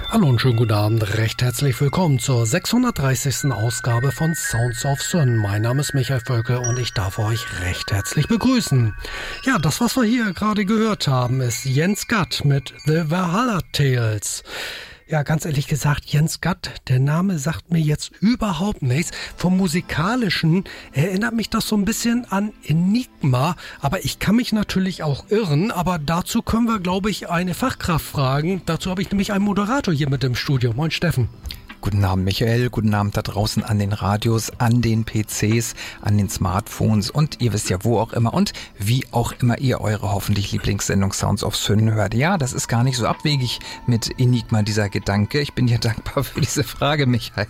Hallo und schönen guten Abend, recht herzlich willkommen zur 630. Ausgabe von Sounds of Sun. Mein Name ist Michael Völke und ich darf euch recht herzlich begrüßen. Ja, das, was wir hier gerade gehört haben, ist Jens Gatt mit The Valhalla Tales. Ja, ganz ehrlich gesagt, Jens Gatt, der Name sagt mir jetzt überhaupt nichts. Vom Musikalischen erinnert mich das so ein bisschen an Enigma, aber ich kann mich natürlich auch irren, aber dazu können wir, glaube ich, eine Fachkraft fragen. Dazu habe ich nämlich einen Moderator hier mit im Studio. Moin Steffen. Guten Abend Michael, guten Abend da draußen an den Radios, an den PCs, an den Smartphones und ihr wisst ja wo auch immer und wie auch immer ihr eure hoffentlich Lieblingssendung Sounds of Sun hört. Ja, das ist gar nicht so abwegig mit Enigma, dieser Gedanke. Ich bin dir dankbar für diese Frage, Michael.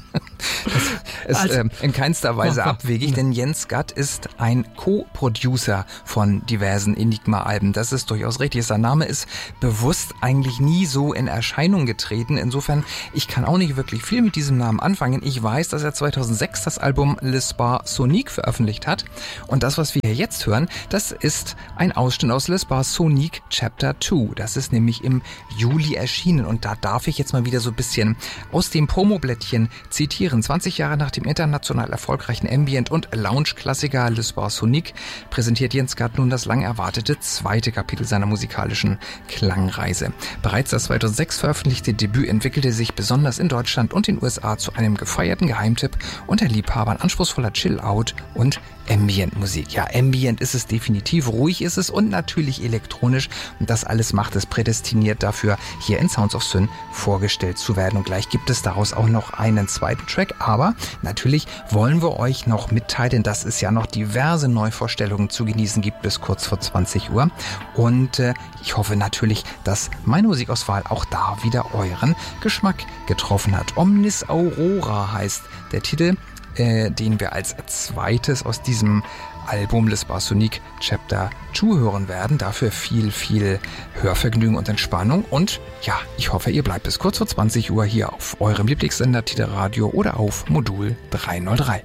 Das ist in keinster Weise abwegig, denn Jens Gatt ist ein Co-Producer von diversen Enigma-Alben. Das ist durchaus richtig. Sein Name ist bewusst eigentlich nie so in Erscheinung getreten. Insofern, ich kann auch nicht wirklich viel mit diesem Namen anfangen. Ich weiß, dass er 2006 das Album L'Espace Sonique veröffentlicht hat. Und das, was wir hier jetzt hören, das ist ein Ausschnitt aus L'Espace Sonique Chapter 2. Das ist nämlich im Juli erschienen. Und da darf ich jetzt mal wieder so ein bisschen aus dem Promoblättchen zitieren. 20 Jahre nach dem international erfolgreichen Ambient- und Lounge-Klassiker L'Espace Sonique präsentiert Jens Gatt nun das lang erwartete zweite Kapitel seiner musikalischen Klangreise. Bereits das 2006 veröffentlichte Debüt entwickelte sich besonders in Deutschland und den USA zu einem gefeierten Geheimtipp unter Liebhabern anspruchsvoller Chill-Out und Ambient-Musik. Ja, Ambient ist es definitiv, ruhig ist es und natürlich elektronisch. Und das alles macht es prädestiniert dafür, hier in Sounds of Sun vorgestellt zu werden. Und gleich gibt es daraus auch noch einen zweiten Track. Aber natürlich wollen wir euch noch mitteilen, dass es ja noch diverse Neuvorstellungen zu genießen gibt bis kurz vor 20 Uhr. Und ich hoffe natürlich, dass meine Musikauswahl auch da wieder euren Geschmack getroffen hat. Omnis Aurora heißt der Titel, den wir als zweites aus diesem Album L'Espace Sonique Chapter 2 hören werden. Dafür viel Hörvergnügen und Entspannung. Und ja, ich hoffe, ihr bleibt bis kurz vor 20 Uhr hier auf eurem Lieblingssender Tide Radio oder auf Modul 303.